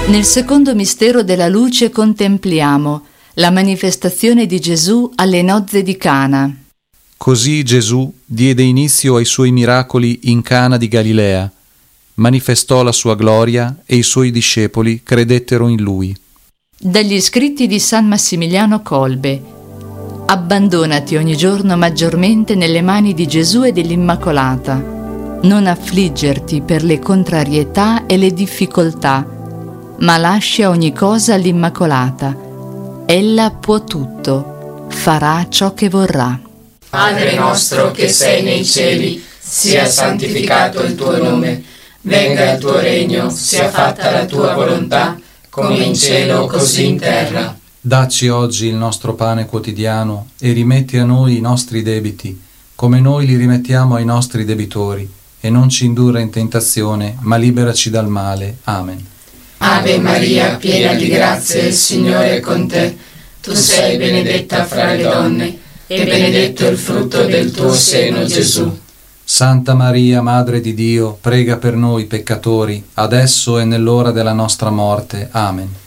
Nel secondo mistero della luce contempliamo la manifestazione di Gesù alle nozze di Cana. Così Gesù diede inizio ai suoi miracoli in Cana di Galilea, manifestò la sua gloria e i suoi discepoli credettero in lui. Dagli scritti di San Massimiliano Kolbe. Abbandonati ogni giorno maggiormente nelle mani di Gesù e dell'Immacolata. Non affliggerti per le contrarietà e le difficoltà, ma lascia ogni cosa all'Immacolata. Ella può tutto, farà ciò che vorrà. Padre nostro che sei nei cieli, sia santificato il tuo nome. Venga il tuo regno, sia fatta la tua volontà, come in cielo così in terra. Dacci oggi il nostro pane quotidiano e rimetti a noi i nostri debiti, come noi li rimettiamo ai nostri debitori, e non ci indurre in tentazione, ma liberaci dal male. Amen. Ave Maria, piena di grazia, il Signore è con te. Tu sei benedetta fra le donne, e benedetto il frutto del tuo seno, Gesù. Santa Maria, Madre di Dio, prega per noi peccatori, adesso e nell'ora della nostra morte. Amen.